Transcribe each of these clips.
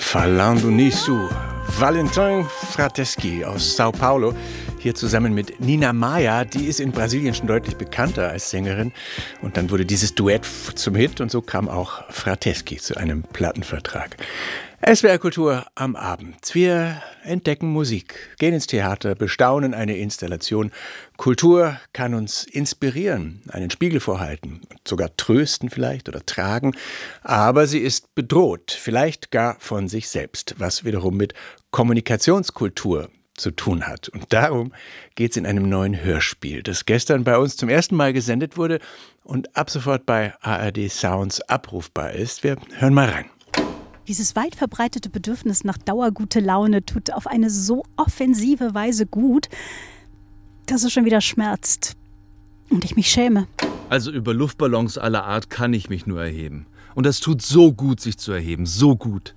Falando Nisso, Valentin Frateschi aus Sao Paulo, hier zusammen mit Nina Maya, die ist in Brasilien schon deutlich bekannter als Sängerin. Und dann wurde dieses Duett zum Hit und so kam auch Frateschi zu einem Plattenvertrag. SWR Kultur am Abend. Wir entdecken Musik, gehen ins Theater, bestaunen eine Installation. Kultur kann uns inspirieren, einen Spiegel vorhalten, sogar trösten vielleicht oder tragen. Aber sie ist bedroht, vielleicht gar von sich selbst, was wiederum mit Kommunikationskultur zu tun hat. Und darum geht es in einem neuen Hörspiel, das gestern bei uns zum ersten Mal gesendet wurde und ab sofort bei ARD Sounds abrufbar ist. Wir hören mal rein. Dieses weit verbreitete Bedürfnis nach dauergute Laune tut auf eine so offensive Weise gut, dass es schon wieder schmerzt und ich mich schäme. Also über Luftballons aller Art kann ich mich nur erheben. Und das tut so gut, sich zu erheben, so gut.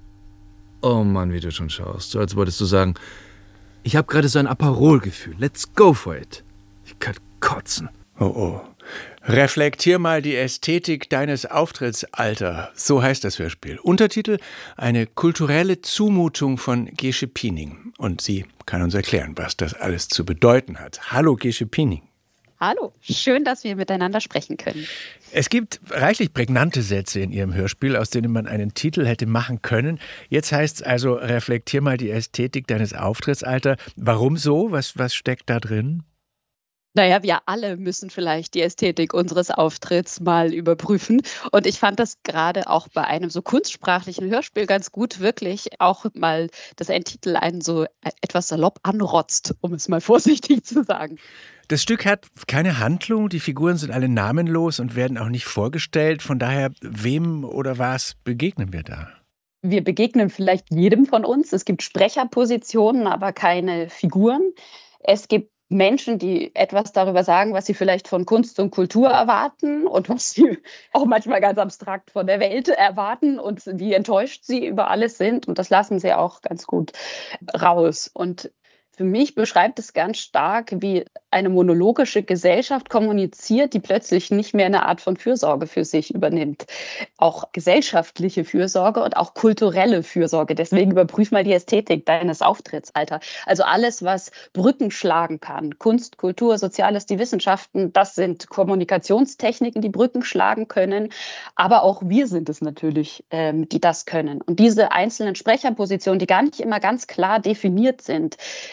Oh Mann, wie du schon schaust, so als wolltest du sagen, ich habe gerade so ein Aperol-Gefühl, let's go for it. Ich kann kotzen. Oh oh. Reflektier mal die Ästhetik deines Auftritts, Alter. So heißt das Hörspiel. Untertitel: Eine kulturelle Zumutung von Gesche Piening. Und sie kann uns erklären, was das alles zu bedeuten hat. Hallo, Gesche Piening. Hallo, schön, dass wir miteinander sprechen können. Es gibt reichlich prägnante Sätze in Ihrem Hörspiel, aus denen man einen Titel hätte machen können. Jetzt heißt es also, reflektier mal die Ästhetik deines Auftritts, Alter. Warum so? Was steckt da drin? Naja, wir alle müssen vielleicht die Ästhetik unseres Auftritts mal überprüfen. Und ich fand das gerade auch bei einem so kunstsprachlichen Hörspiel ganz gut, wirklich auch mal, dass ein Titel einen so etwas salopp anrotzt, um es mal vorsichtig zu sagen. Das Stück hat keine Handlung, die Figuren sind alle namenlos und werden auch nicht vorgestellt. Von daher, wem oder was begegnen wir da? Wir begegnen vielleicht jedem von uns. Es gibt Sprecherpositionen, aber keine Figuren. Es gibt Menschen, die etwas darüber sagen, was sie vielleicht von Kunst und Kultur erwarten und was sie auch manchmal ganz abstrakt von der Welt erwarten und wie enttäuscht sie über alles sind. Und das lassen sie auch ganz gut raus. Und für mich beschreibt es ganz stark, wie eine monologische Gesellschaft kommuniziert, die plötzlich nicht mehr eine Art von Fürsorge für sich übernimmt. Auch gesellschaftliche Fürsorge und auch kulturelle Fürsorge. Deswegen überprüf mal die Ästhetik deines Auftritts, Alter. Also alles, was Brücken schlagen kann. Kunst, Kultur, Soziales, die Wissenschaften, das sind Kommunikationstechniken, die Brücken schlagen können. Aber auch wir sind es natürlich, die das können. Und diese einzelnen Sprecherpositionen, die gar nicht immer ganz klar definiert sind,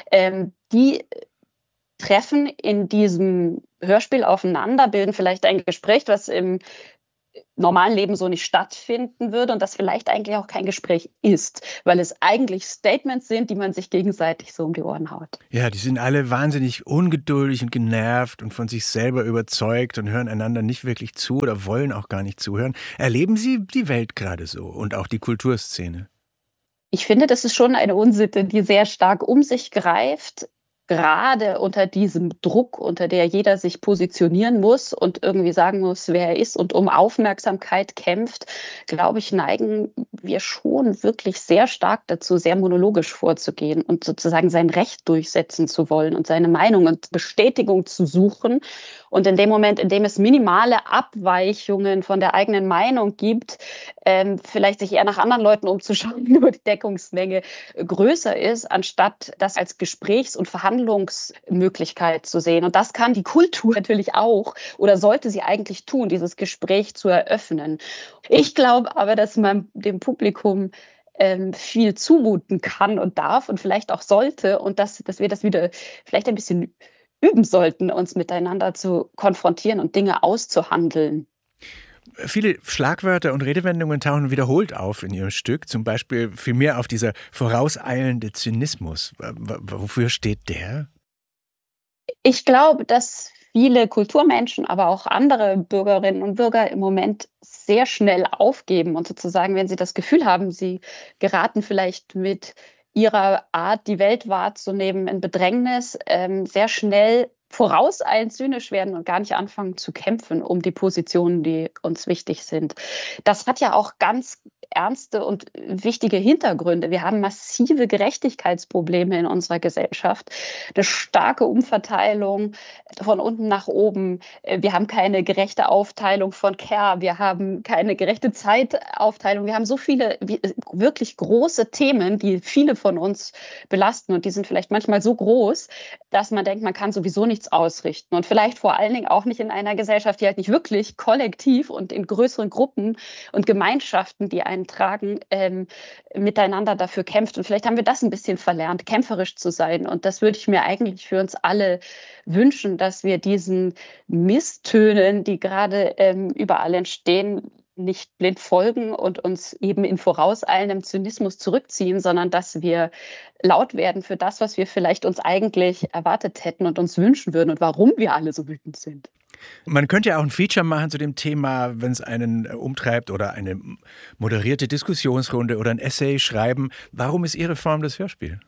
die treffen in diesem Hörspiel aufeinander, bilden vielleicht ein Gespräch, was im normalen Leben so nicht stattfinden würde und das vielleicht eigentlich auch kein Gespräch ist, weil es eigentlich Statements sind, die man sich gegenseitig so um die Ohren haut. Ja, die sind alle wahnsinnig ungeduldig und genervt und von sich selber überzeugt und hören einander nicht wirklich zu oder wollen auch gar nicht zuhören. Erleben Sie die Welt gerade so und auch die Kulturszene? Ich finde, das ist schon eine Unsitte, die sehr stark um sich greift, gerade unter diesem Druck, unter der jeder sich positionieren muss und irgendwie sagen muss, wer er ist und um Aufmerksamkeit kämpft, glaube ich, neigen wir schon wirklich sehr stark dazu, sehr monologisch vorzugehen und sozusagen sein Recht durchsetzen zu wollen und seine Meinung und Bestätigung zu suchen. Und in dem Moment, in dem es minimale Abweichungen von der eigenen Meinung gibt, vielleicht sich eher nach anderen Leuten umzuschauen, wo die Deckungsmenge größer ist, anstatt das als Gesprächs- und Verhandlungsmöglichkeit zu sehen. Und das kann die Kultur natürlich auch oder sollte sie eigentlich tun, dieses Gespräch zu eröffnen. Ich glaube aber, dass man dem Publikum viel zumuten kann und darf und vielleicht auch sollte und dass wir das wieder vielleicht ein bisschen üben sollten, uns miteinander zu konfrontieren und Dinge auszuhandeln. Viele Schlagwörter und Redewendungen tauchen wiederholt auf in Ihrem Stück, zum Beispiel vielmehr auf dieser vorauseilende Zynismus. Wofür steht der? Ich glaube, dass viele Kulturmenschen, aber auch andere Bürgerinnen und Bürger im Moment sehr schnell aufgeben und sozusagen, wenn sie das Gefühl haben, sie geraten vielleicht mit ihrer Art, die Welt wahrzunehmen, in Bedrängnis, sehr schnell vorauseilend zynisch werden und gar nicht anfangen zu kämpfen um die Positionen, die uns wichtig sind. Das hat ja auch ganz ernste und wichtige Hintergründe. Wir haben massive Gerechtigkeitsprobleme in unserer Gesellschaft, eine starke Umverteilung von unten nach oben. Wir haben keine gerechte Aufteilung von Care, wir haben keine gerechte Zeitaufteilung. Wir haben so viele wirklich große Themen, die viele von uns belasten und die sind vielleicht manchmal so groß, dass man denkt, man kann sowieso nichts ausrichten und vielleicht vor allen Dingen auch nicht in einer Gesellschaft, die halt nicht wirklich kollektiv und in größeren Gruppen und Gemeinschaften, die einen tragen, miteinander dafür kämpft. Und vielleicht haben wir das ein bisschen verlernt, kämpferisch zu sein. Und das würde ich mir eigentlich für uns alle wünschen, dass wir diesen Misstönen, die gerade überall entstehen, nicht blind folgen und uns eben in vorauseilendem Zynismus zurückziehen, sondern dass wir laut werden für das, was wir vielleicht uns eigentlich erwartet hätten und uns wünschen würden und warum wir alle so wütend sind. Man könnte ja auch ein Feature machen zu dem Thema, wenn es einen umtreibt oder eine moderierte Diskussionsrunde oder ein Essay schreiben. Warum ist Ihre Form das Hörspiel?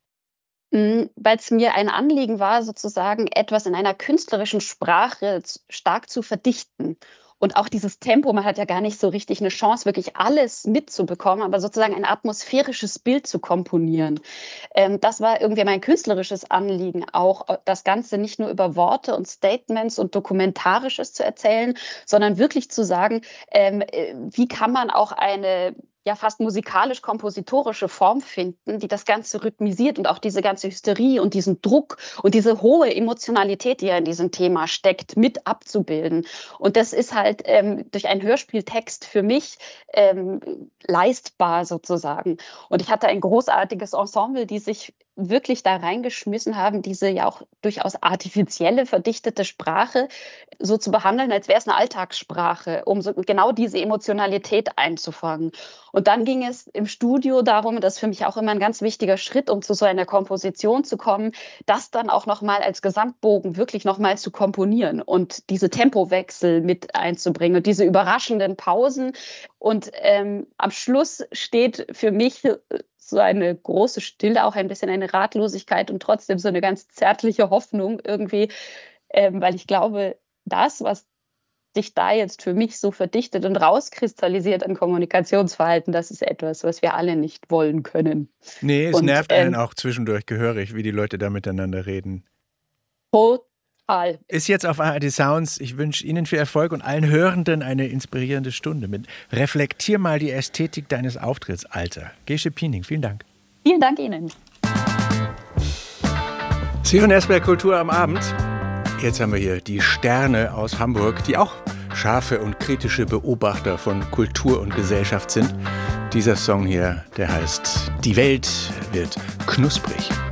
Weil es mir ein Anliegen war, sozusagen etwas in einer künstlerischen Sprache stark zu verdichten. Und auch dieses Tempo, man hat ja gar nicht so richtig eine Chance, wirklich alles mitzubekommen, aber sozusagen ein atmosphärisches Bild zu komponieren. Das war irgendwie mein künstlerisches Anliegen, auch das Ganze nicht nur über Worte und Statements und Dokumentarisches zu erzählen, sondern wirklich zu sagen, wie kann man auch eine ja fast musikalisch-kompositorische Form finden, die das Ganze rhythmisiert und auch diese ganze Hysterie und diesen Druck und diese hohe Emotionalität, die ja in diesem Thema steckt, mit abzubilden. Und das ist halt durch einen Hörspieltext für mich leistbar sozusagen. Und ich hatte ein großartiges Ensemble, die sich wirklich da reingeschmissen haben, diese ja auch durchaus artifizielle, verdichtete Sprache so zu behandeln, als wäre es eine Alltagssprache, um so genau diese Emotionalität einzufangen. Und dann ging es im Studio darum, das ist für mich auch immer ein ganz wichtiger Schritt, um zu so einer Komposition zu kommen, das dann auch nochmal als Gesamtbogen wirklich nochmal zu komponieren und diese Tempowechsel mit einzubringen und diese überraschenden Pausen. Und am Schluss steht für mich so eine große Stille, auch ein bisschen eine Ratlosigkeit und trotzdem so eine ganz zärtliche Hoffnung irgendwie, weil ich glaube, das, was sich da jetzt für mich so verdichtet und rauskristallisiert an Kommunikationsverhalten, das ist etwas, was wir alle nicht wollen können. Nee, es nervt einen auch zwischendurch gehörig, wie die Leute da miteinander reden. Total. Ist jetzt auf ARD Sounds. Ich wünsche Ihnen viel Erfolg und allen Hörenden eine inspirierende Stunde. Reflektier mal die Ästhetik deines Auftritts, Alter. Gesche Piening, vielen Dank. Vielen Dank Ihnen. Sie hören SWR Kultur am Abend. Jetzt haben wir hier die Sterne aus Hamburg, die auch scharfe und kritische Beobachter von Kultur und Gesellschaft sind. Dieser Song hier, der heißt Die Welt wird knusprig.